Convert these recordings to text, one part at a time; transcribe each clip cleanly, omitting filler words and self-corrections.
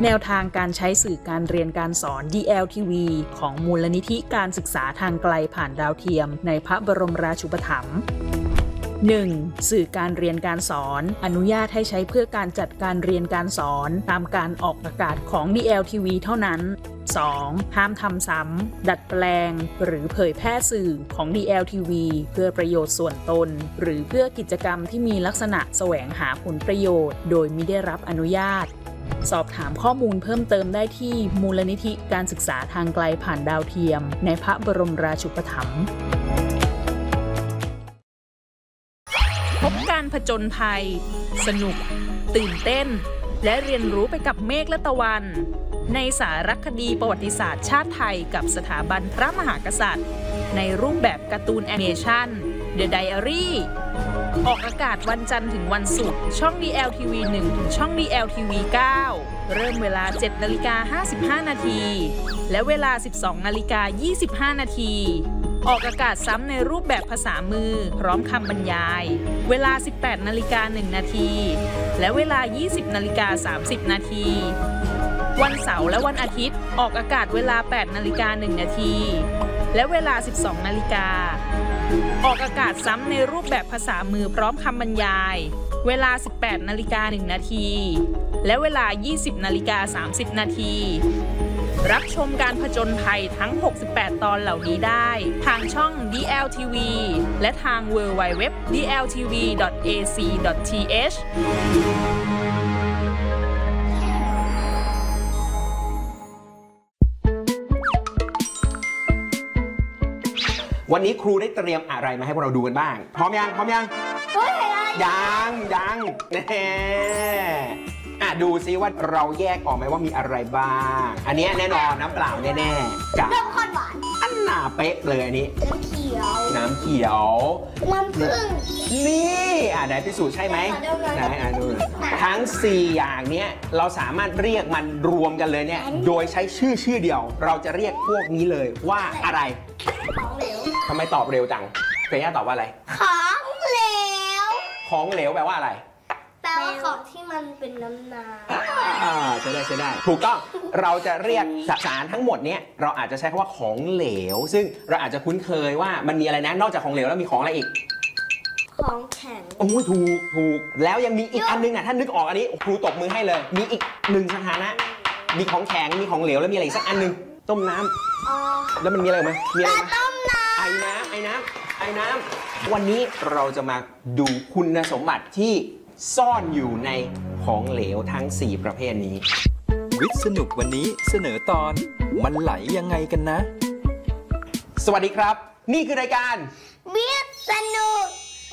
แนวทางการใช้สื่อการเรียนการสอน DLTV ของมูลนิธิการศึกษาทางไกลผ่านดาวเทียมในพระบรมราชูปถัมภ์ 1. สื่อการเรียนการสอนอนุญาตให้ใช้เพื่อการจัดการเรียนการสอนตามการออกอากาศของ DLTV เท่านั้น 2. ห้ามทำซ้ำดัดแปลงหรือเผยแพร่สื่อของ DLTV เพื่อประโยชน์ส่วนตนหรือเพื่อกิจกรรมที่มีลักษณะแสวงหาผลประโยชน์โดยมิได้รับอนุญาตสอบถามข้อมูลเพิ่มเติมได้ที่มูลนิธิการศึกษาทางไกลผ่านดาวเทียมในพระบรมราชูปถัมภ์พบการผจญภัยสนุกตื่นเต้นและเรียนรู้ไปกับเมฆและตะวันในสารคดีประวัติศาสตร์ชาติไทยกับสถาบันพระมหากษัตริย์ในรูปแบบการ์ตูนแอนิเมชั่น The Diary ออกอากาศวันจันทร์ถึงวันศุกร์ช่อง DLTV 1 ถึงช่อง DLTV 9 เริ่มเวลา 7:55 น.และเวลา 12:25 น.ออกอากาศซ้ำในรูปแบบภาษามือพร้อมคำบรรยายเวลา 18:01 น.และเวลา 20:30 น.วันเสาร์และวันอาทิตย์ออกอากาศเวลา 8:01 น.และเวลา 12 นาฬิกาออกอากาศซ้ำในรูปแบบภาษามือพร้อมคำบรรยายเวลา 18:01 น.และเวลา 20:30 น.รับชมการผจญภัยทั้ง 68 ตอนเหล่านี้ได้ทางช่อง DLTV และทาง www.dltv.ac.th วันนี้ครูได้เตรียมอะไรมาให้พวกเราดูกันบ้างพร้อมยังยังแน่ดูซิว่าเราแยกออกไหมว่ามีอะไรบ้างอันนี้แน่นอนน้ำเปล่าแน่ๆกับน้ำข้นหวานอันหนาเป๊ะเลยอันนี้น้ำเขียวน้ำผึ้งนี่ไหนพิสูจน์ใช่ไหมไหนดูทั้ง4อย่างนี้เราสามารถเรียกมันรวมกันเลยเนี่ยโดยใช้ชื่อเดียวเราจะเรียกพวกนี้เลยว่าอะไรของเหลวทำไมตอบเร็วจังเฟย่าตอบว่าอะไรของเหลวของเหลวแปลว่าอะไรแปลว่าของที่มันเป็นน้ำใช่ได้ถูกต้องเราจะเรียกสารทั้งหมดนี้เราอาจจะใช้คำว่าของเหลวซึ่งเราอาจจะคุ้นเคยว่ามันมีอะไรนะนอกจากของเหลวแล้วมีของอะไรอีกของแข็งโอ้ยถูกแล้วยังมีอีกอันนึงถ้านึกออกอันนี้ครูตบมือให้เลยมีอีก1สถานะมีของแข็งมีของเหลวแล้วมีอะไรอีกสักอันนึงต้มน้ำแล้วมันมีอะไรไหมมีอะไรไหมต้มน้ำไอ้น้ำวันนี้เราจะมาดูคุณสมบัติที่ซ่อนอยู่ในของเหลวทั้ง4ประเภทนี้วิทย์สนุกวันนี้เสนอตอนมันไหลยังไงกันนะสวัสดีครับนี่คือรายการวิทย์สนุก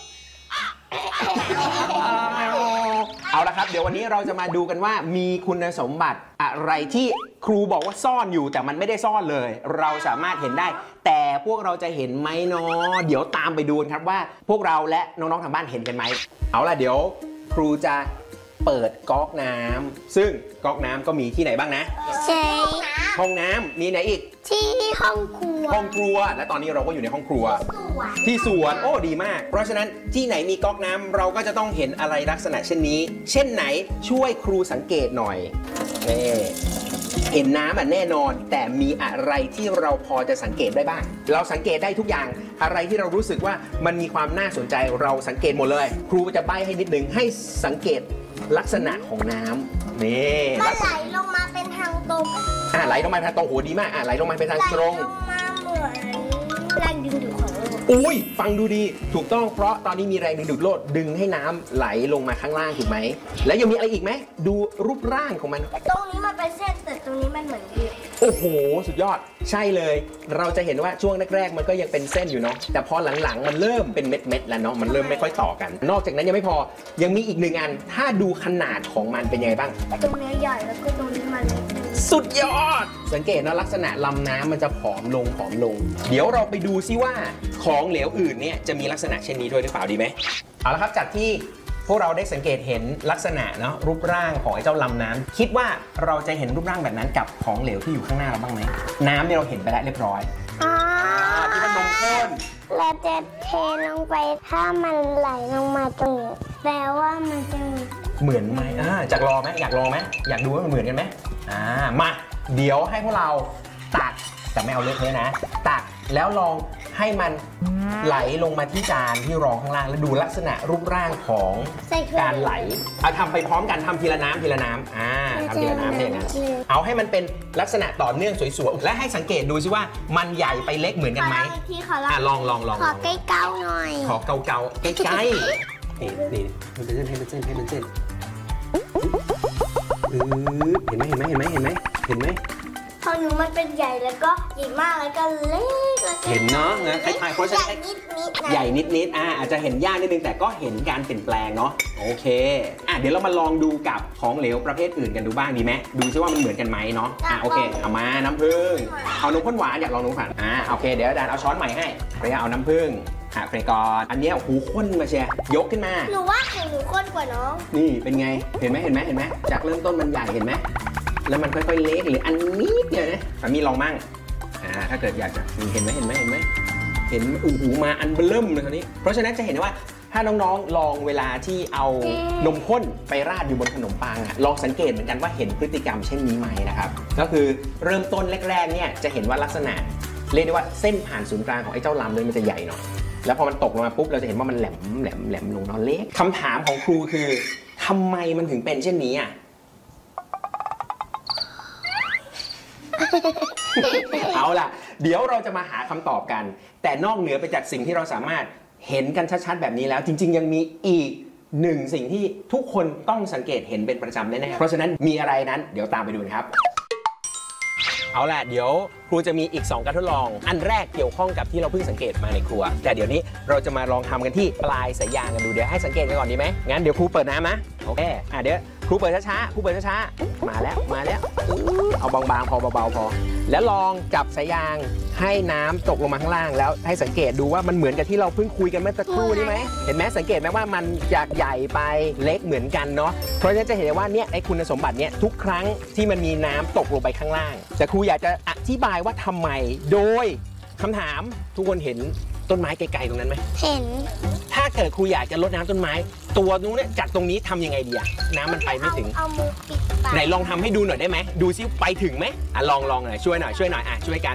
เอาละครับเดี๋ยววันนี้เราจะมาดูกันว่ามีคุณสมบัติอะไรที่ครูบอกว่าซ่อนอยู่แต่มันไม่ได้ซ่อนเลยเราสามารถเห็นได้แต่พวกเราจะเห็นไหมเนาะเดี๋ยวตามไปดูกันครับว่าพวกเราและน้องๆทางบ้านเห็นกันไหมเอาล่ะเดี๋ยวครูจะเปิดก๊อกน้ำซึ่งก๊อกน้ำก็มีที่ไหนบ้างนะใช่ห้องน้ำมีไหนอีกที่ห้องครัวและตอนนี้เราก็อยู่ในห้องครัวที่สวนโอ้ดีมากเพราะฉะนั้นที่ไหนมีก๊อกน้ำเราก็จะต้องเห็นอะไรลักษณะเช่นนี้เช่นไหนช่วยครูสังเกตหน่อยนี่เห็นน้ำแน่นอนแต่มีอะไรที่เราพอจะสังเกตได้บ้างเราสังเกตได้ทุกอย่างอะไรที่เรารู้สึกว่ามันมีความน่าสนใจเราสังเกตหมดเลยครูจะใบ้ให้นิดนึงให้สังเกตลักษณะของน้ำนี่มันไหลลงมาเป็นทางตรงไหลลงมาเป็นทางตรงโหดีมากไหลลงมาเป็นทางตรงไหลลงมาเหมือนแรงดึงดูดของโลกอุ้ยฟังดูดีถูกต้องเพราะตอนนี้มีแรงดึงดูดโลกดึงให้น้ำไหลลงมาข้างล่างถูกไหมแล้วยังมีอะไรอีกไหมดูรูปร่างของมันตรงนี้มันเป็นเส้นแต่ตรงนี้มันเหมือนยืดโอ้โหสุดยอดใช่เลยเราจะเห็นว่าช่วงแรกๆมันก็ยังเป็นเส้นอยู่เนาะแต่พอหลังๆมันเริ่มเป็นเม็ดๆแล้วเนาะมันเริ่มไม่ค่อยต่อกันนอกจากนั้นยังไม่พอยังมีอีก1อันถ้าดูขนาดของมันเป็นยังไงบ้างตรงนี้ใหญ่แล้วก็ตรงนี้มันสุดยอดสังเกตนะลักษณะลำน้ำมันจะผอมลงเดี๋ยวเราไปดูซิว่าของเหลวอื่นเนี่ยจะมีลักษณะเช่นนี้ด้วยหรือเปล่าดีไหมเอาละครับจากที่พวกเราได้สังเกตเห็นลักษณะเนาะรูปร่างของไอ้เจ้าลำน้ำคิดว่าเราจะเห็นรูปร่างแบบนั้นกับของเหลวที่อยู่ข้างหน้าเราบ้างไหมน้ำเนี่ยเราเห็นไปแล้วเรียบร้อยที่มันนมข้นเราจะเทลงไปถ้ามันไหลลงมาตรงนี้แปลว่ามันจะเหมือนไหมอยากลองไหมอยากดูว่ามันเหมือนกันไหมมาเดี๋ยวให้พวกเราตักแต่ไม่เอาเลอะเทอะนะตักแล้วลองให้มันไหลลงมาที่จานที่รองข้างล่างแล้วดูลักษณะรูปร่างของการไหลเอาทำไปพร้อมกันทำทีละน้ำทีละน้ำทำทีละน้ำอย่างนั้นเอาให้มันเป็นลักษณะต่อเนื่องสวยๆและให้สังเกตดูซิว่ามันใหญ่ไปเล็กเหมือนกันไหมลองขอใกล้ๆหน่อยขอเกาๆใกล้ๆนี่ให้เป็นเส้นเห็นไหมของหนูมันเป็นใหญ่แล้วก็ใหญ่มากแล้วก็เล็กเห็นเนาะคล้ายๆเพราะฉะนั้นใหญ่นิดอาจจะเห็นยากนิดนึงแต่ก็เห็นการเปลี่ยนแปลงเนาะโอเคเดี๋ยวเรามาลองดูกับของเหลวประเภทอื่นกันดูบ้างดีไหมดูซิว่ามันเหมือนกันไหมเนาะโอเคเอามาน้ำผึ้งเอานมข้นหวานอยากลองนมข้นหวานโอเคเดี๋ยวอาจารย์เอาช้อนใหม่ให้เฟรยเอาน้ำผึ้งเฟรยก่อนอันนี้หูข้นมาเชียยกขึ้นมาหนูว่าของหนูข้นกว่าน้องนี่เป็นไงเห็นไหมจากเริ่มต้นมันใหญ่เห็นไหมแล้วมันค่อยๆเล็กหรืออันนิดเดียวนะมีลองมั่งถ้าเกิดอยากจะเห็นไหมเห็นหูมาอันเบิ่มเลยคราวนี้เพราะฉะนั้นจะเห็นว่าถ้าน้องๆลองเวลาที่เอานมข้นไปราดอยู่บนขนมปังลองสังเกตเหมือนกันว่าเห็นพฤติกรรมเช่นนี้ไหมนะครับก็คือเริ่มต้นแรกๆเนี่ยจะเห็นว่าลักษณะเรียกได้ว่าเส้นผ่านศูนย์กลางของไอ้เจ้าลำเลยมันจะใหญ่หน่อยแล้วพอมันตกลงมาปุ๊บเราจะเห็นว่ามันแหลมลงนอนเล็กคำถามของครูคือทำไมมันถึงเป็นเช่นนี้เอาล่ะเดี๋ยวเราจะมาหาคำตอบกันแต่นอกเหนือไปจากสิ่งที่เราสามารถเห็นกันชัดๆแบบนี้แล้วจริงๆยังมีอีกหนึ่งสิ่งที่ทุกคนต้องสังเกตเห็นเป็นประจำแน่ๆเพราะฉะนั้นมีอะไรนั้นเดี๋ยวตามไปดูครับเอาล่ะเดี๋ยวครูจะมีอีก2การทดลองอันแรกเกี่ยวข้องกับที่เราเพิ่งสังเกตมาในครัวแต่เดี๋ยวนี้เราจะมาลองทำกันที่ปลายสายยางกันดูเดี๋ยวให้สังเกตกันก่อนดีไหมงั้นเดี๋ยวครูเปิดน้ำนะโอเคเดี๋ยวครูเปิดช้าๆมาแล้วเอาบางๆพอเบาๆพอแล้วลองจับสายยางให้น้ำตกลงมาข้างล่างแล้วให้สังเกตดูว่ามันเหมือนกับที่เราเพิ่งคุยกันเมื่อสักครู่นี้ไหมเห็นไหมสังเกตไหมว่ามันจากใหญ่ไปเล็กเหมือนกันเนาะเพราะฉะนั้นจะเห็นว่าเนี่ยไอ้คุณสมบัติเนี่ยทุกครั้งที่มันมีน้ำตกลงไปข้างล่างแต่ครูอยากจะอธิบายว่าทำไมโดยคำถามทุกคนเห็นต้นไม้ไกลๆตรงนั้นไหมเห็นถ้าเกิดครูอยากจะรดน้ำต้นไม้ตัวนู้นเนี่ยจากตรงนี้ทำยังไงดีน้ำมันไปไม่ถึงเอามือปิดปากไหนลองทำให้ดูหน่อยได้ไหมดูซิไปถึงไหมลองหน่อยช่วยหน่อยช่วยกัน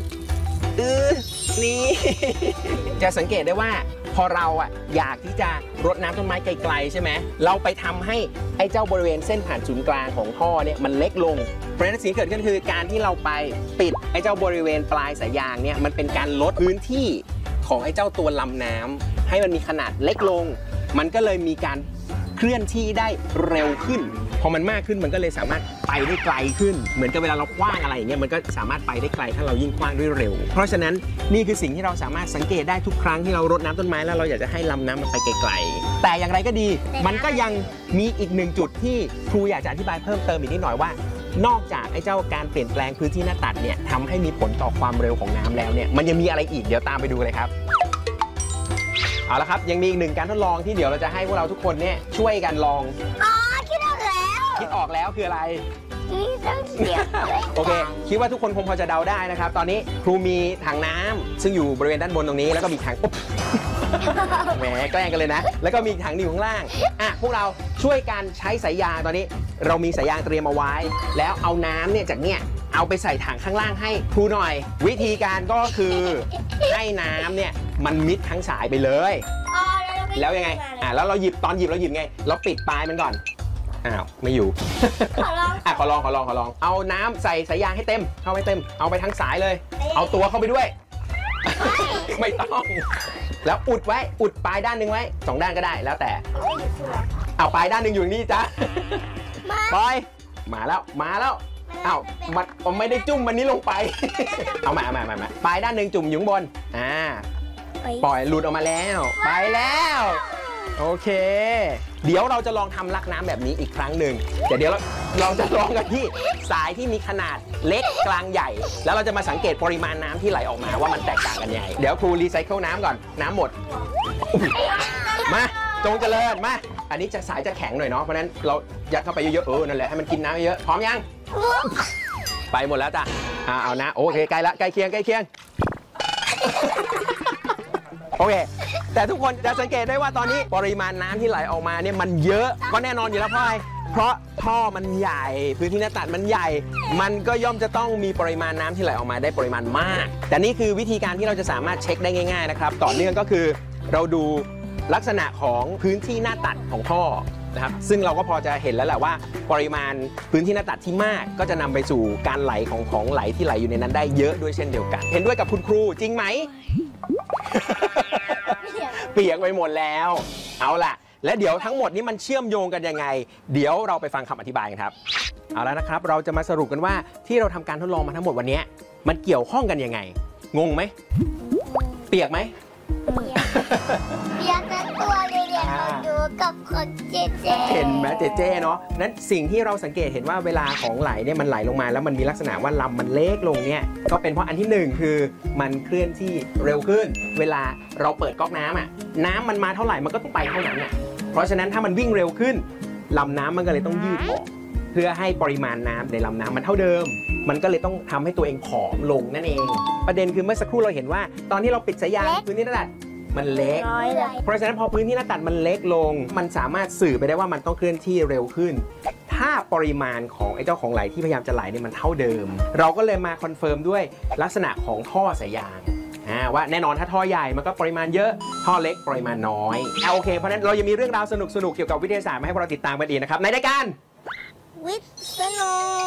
นี่ จะสังเกตได้ว่าพอเราอยากที่จะรดน้ำต้นไม้ไกลๆใช่ไหมเราไปทำให้ไอ้เจ้าบริเวณเส้นผ่านศูนย์กลางของท่อเนี่ยมันเล็กลงเพราะฉะนั้นสิ่งที่เกิดขึ้นคือการที่เราไปปิดไอ้เจ้าบริเวณปลายสายยางเนี่ยมันเป็นการลดพื้นที่ของไอ้เจ้าตัวลำน้ำให้มันมีขนาดเล็กลงมันก็เลยมีการเคลื่อนที่ได้เร็วขึ้นพอมันมากขึ้นมันก็เลยสามารถไปได้ไกลขึ้นเหมือนกับเวลาเราคว้างอะไรอย่างเงี้ยมันก็สามารถไปได้ไกลถ้าเรายิ่งคว้างด้วยเร็วเพราะฉะนั้นนี่คือสิ่งที่เราสามารถสังเกตได้ทุกครั้งที่เรารดน้ำต้นไม้แล้วเราอยากจะให้ลำน้ำมันไปไกลๆแต่อย่างไรก็ดีมันก็ยังมีอีกหนึ่งจุดที่ครูอยากจะอธิบายเพิ่มเติมอีกนิดหน่อยว่านอกจากไอ้เจ้าการเปลี่ยนแปลงพื้นที่หน้าตัดเนี่ยทำให้มีผลต่อความเร็วของน้ำแล้วเนี่ยมันยังมีอะไรอีกเดี๋ยวตามไปดูเลยครับเอาละครับยังมีอีกหนึ่งการทดลองที่เดี๋ยวเราจะให้พวกเราทุกคนเนี่ยช่วยกันลองคิดออกแล้วคืออะไรนี่ต้องเสียบโอเคคิดว่าทุกคนคงพอจะเดาได้นะครับตอนนี้ครูมีถังน้ำซึ่งอยู่บริเวณด้านบนตรงนี้แล้วก็มีถังปุ๊บแหมแกล้งกันเลยนะแล้วก็มีถังอยู่ข้างล่างพวกเราช่วยกันใช้สายยางตอนนี้เรามีสายยางเตรียมเอาไว้แล้วเอาน้ำเนี่ยจากเนี่ยเอาไปใส่ถังข้างล่างให้ครูหน่อยวิธีการก็คือให้น้ำเนี่ยมันมิดทั้งสายไปเลยแล้วยังไงแล้วเราหยิบเราหยิบไงเราปิดปลายมันก่อนไม่อยู่ขอลองเอาน้ำใส่สายยางให้เต็มเข้าไปเต็มเอาไปทั้งสายเลยเอาตัวเข้าไปด้วยไม่ต้องแล้วอุดไว้อุดปลายด้านหนึ่งไว้2ด้านก็ได้แล้วแต่เอาปลายด้านหนึ่งอยู่นี่จ้ะปล่อยมาแล้วมันไม่ได้จุ่มมันนี้ลงไปเอามาปลายด้านหนึ่งจุ่มอยู่ข้างบนปล่อยหลุดออกมาแล้วไปแล้วโอเคเดี๋ยวเราจะลองทำลักน้ำแบบนี้อีกครั้งหนึ่งเดี๋ยวเราจะลองกันที่สายที่มีขนาดเล็กกลางใหญ่แล้วเราจะมาสังเกตปริมาณน้ำที่ไหลออกมาว่ามันแตกต่างกันยังไงเดี๋ยวครูรีไซเคิลน้ำก่อนน้ำหมดมาจงเจริญมาอันนี้สายจะแข็งหน่อยเนาะเพราะนั้นเรายัดเข้าไปเยอะๆนั่นแหละให้มันกินน้ำเยอะพร้อมยังไปหมดแล้วจ้ะเอานะโอเคใกล้เคียงโอเคแต่ทุกคนจะสังเกตได้ว่าตอนนี้ปริมาณน้ำที่ไหลออกมาเนี่ยมันเยอะก็แน่นอนอยู่แล้วพ่อยเพราะท่อมันใหญ่พื้นที่หน้าตัดมันใหญ่ มันก็ย่อมจะต้องมีปริมาณน้ำที่ไหลออกมาได้ปริมาณมาก แต่นี่คือวิธีการที่เราจะสามารถเช็คได้ง่ายๆนะครับต่อเนื่องก็คือเราดูลักษณะของพื้นที่หน้าตัดของท่อนะครับซึ่งเราก็พอจะเห็นแล้วแหละว่าปริมาณพื้นที่หน้าตัดที่มากก็จะนำไปสู่การไหลของไหลที่ไหลอยู่ในนั้นได้เยอะด้วยเช่นเดียวกันเห็นด้วยกับคุณครูจริงไหม เปียกไปหมดแล้วเอาล่ะและเดี๋ยวทั้งหมดนี้มันเชื่อมโยงกันยังไงเดี๋ยวเราไปฟังคำอธิบายกันครับเอาแล้วนะครับเราจะมาสรุปกันว่าที่เราทำการทดลองมาทั้งหมดวันนี้มันเกี่ยวข้องกันยังไงงงไหมเปียกไหมเปียกทั้งตัวเลยเนี่ยเราดูกับคนเจ๊เห็นไหมเจ๊เนาะนั้นสิ่งที่เราสังเกตเห็นว่าเวลาของไหลเนี่ยมันไหลลงมาแล้วมันมีลักษณะว่าลำมันเล็กลงเนี่ยก็เป็นเพราะอันที่หนึ่งคือมันเคลื่อนที่เร็วขึ้นเวลาเราเปิดก๊อกน้ำอ่ะน้ำมันมาเท่าไหร่มันก็ต้องไปเท่านั้นอ่ะเพราะฉะนั้นถ้ามันวิ่งเร็วขึ้นลำน้ำมันก็เลยต้องยืดออกเพื่อให้ปริมาณน้ำในลำน้ำมันเท่าเดิมมันก็เลยต้องทำให้ตัวเองผอมลงนั่นเองประเด็นคือเมื่อสักครู่เราเห็นว่าตอนที่เราปิดสายยางพื้นที่หน้าตัดมันเล็กเพราะฉะนั้นพอพื้นที่หน้าตัดมันเล็กลงมันสามารถสื่อไปได้ว่ามันต้องเคลื่อนที่เร็วขึ้นถ้าปริมาณของไอ้เจ้าของไหลที่พยายามจะไหลเนี่ยมันเท่าเดิมเราก็เลยมาคอนเฟิร์มด้วยลักษณะของท่อสายยางว่าแน่นอนถ้าท่อใหญ่มันก็ปริมาณเยอะท่อเล็กปริมาณน้อยโอเคเพราะฉะนั้นเรายังมีเรื่องราวสนุกๆเกี่ยวกับวิทยาศาสตร์มาให้พวกเราติดตามกันอีกนะครับในรายการวิทย์สนุก